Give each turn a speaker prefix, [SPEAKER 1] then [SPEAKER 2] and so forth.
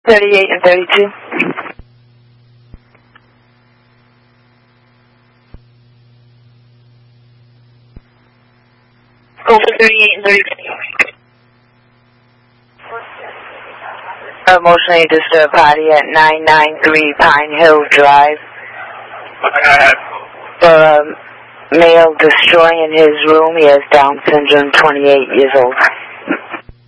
[SPEAKER 1] 38 and 32.
[SPEAKER 2] Go for 38 and 32.
[SPEAKER 1] Emotionally disturbed party at 993 Pine Hill Drive. For a male destroying his room. He has Down syndrome, 28 years old.